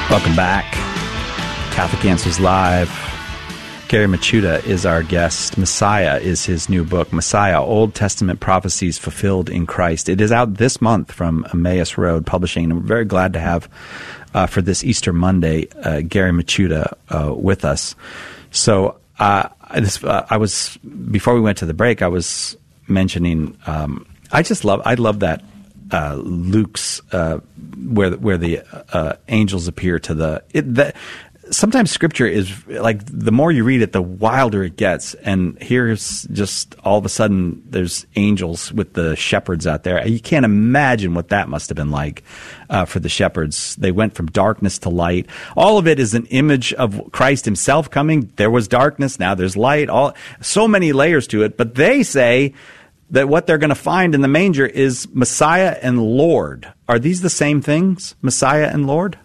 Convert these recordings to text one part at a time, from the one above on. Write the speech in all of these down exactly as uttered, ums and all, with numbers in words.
Welcome back. Catholic Answers Live. Gary Michuta is our guest. Messiah is his new book, Messiah, Old Testament Prophecies Fulfilled in Christ. It is out this month from Emmaus Road Publishing, and we're very glad to have, uh, for this Easter Monday, uh, Gary Michuta uh, with us. So uh, I, this, uh, I was, before we went to the break, I was mentioning, um, I just love, I love that uh, Luke's, uh, where where the uh, angels appear to the, it, that, sometimes Scripture is like, the more you read it, the wilder it gets. And here's just all of a sudden there's angels with the shepherds out there. You can't imagine what that must have been like uh, for the shepherds. They went from darkness to light. All of it is an image of Christ himself coming. There was darkness, now there's light. All so many layers to it. But they say that what they're going to find in the manger is Messiah and Lord. Are these the same things, Messiah and Lord?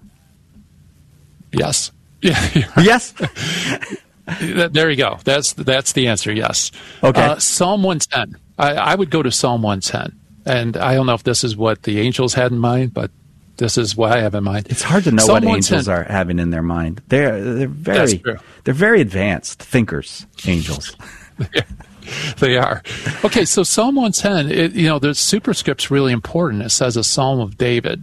Yes. Yeah. Yes. There you go. That's that's the answer. Yes. Okay. Uh, Psalm one ten. I, I would go to Psalm one ten, and I don't know if this is what the angels had in mind, but this is what I have in mind. It's hard to know Psalm what angels one ten. are having in their mind. They're they're very they're very advanced thinkers. Angels. They are. Okay. So Psalm one ten. It, you know, the superscript's really important. It says a Psalm of David.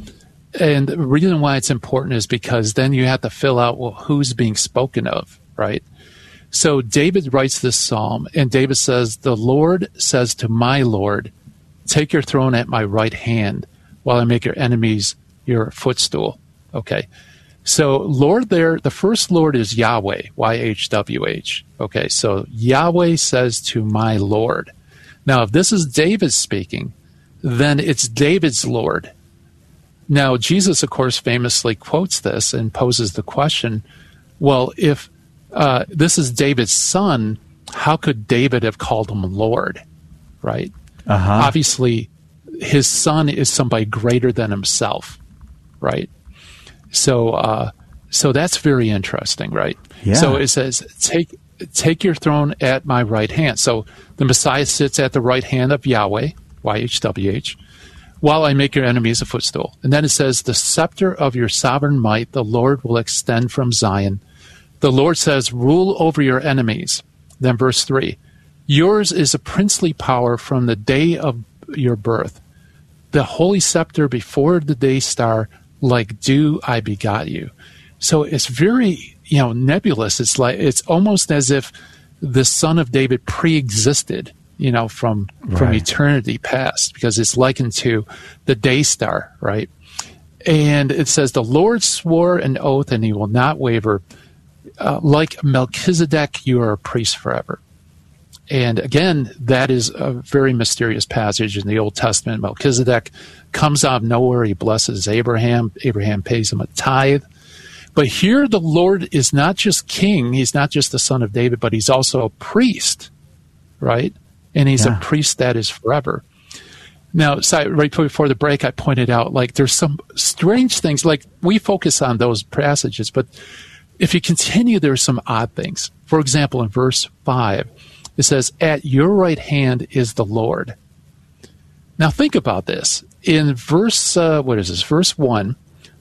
And the reason why it's important is because then you have to fill out, well, who's being spoken of, right? So David writes this psalm, and David says, the Lord says to my Lord, take your throne at my right hand while I make your enemies your footstool. Okay. So Lord there, the first Lord is Yahweh, Y H W H. Okay. So Yahweh says to my Lord. Now, if this is David speaking, then it's David's Lord. Now, Jesus, of course, famously quotes this and poses the question, well, if uh, this is David's son, how could David have called him Lord, right? Uh-huh. Obviously, his son is somebody greater than himself, right? So uh, so that's very interesting, right? Yeah. So it says, take, take your throne at my right hand. So the Messiah sits at the right hand of Yahweh, Y H W H, while I make your enemies a footstool. And then it says, the scepter of your sovereign might, the Lord will extend from Zion. The Lord says, rule over your enemies. Then verse three, yours is a princely power from the day of your birth. The holy scepter before the day star, like dew I begot you. So it's very, you know, nebulous. It's like, it's almost as if the son of David pre-existed, you know, from from right. eternity past, because it's likened to the day star, right? And it says, the Lord swore an oath and he will not waver. Uh, like Melchizedek, you are a priest forever. And again, that is a very mysterious passage in the Old Testament. Melchizedek comes out of nowhere. He blesses Abraham. Abraham pays him a tithe. But here the Lord is not just king. He's not just the son of David, but he's also a priest, right? And he's yeah. a priest that is forever. Now, so right before the break, I pointed out, like, there's some strange things. Like, we focus on those passages, but if you continue, there's some odd things. For example, in verse five, it says, at your right hand is the Lord. Now, think about this. In verse, uh, what is this? Verse one,